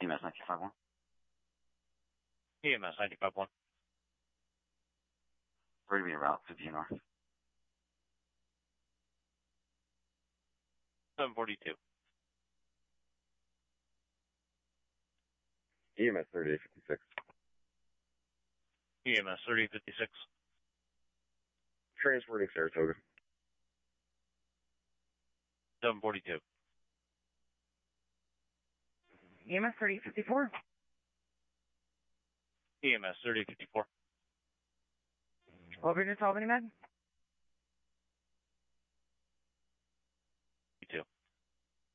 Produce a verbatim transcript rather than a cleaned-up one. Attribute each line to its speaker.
Speaker 1: E M S nine five one.
Speaker 2: E M S nine five one.
Speaker 1: Ready to be en route, fifteen north.
Speaker 2: seven forty-two.
Speaker 3: E M S thirty-eight fifty-six.
Speaker 2: E M S thirty-eight fifty-six.
Speaker 3: Transporting Saratoga.
Speaker 2: seven forty-two.
Speaker 4: E M S thirty-eight fifty-four.
Speaker 2: E M S thirty-eight fifty-four.
Speaker 4: Over to Albany Med.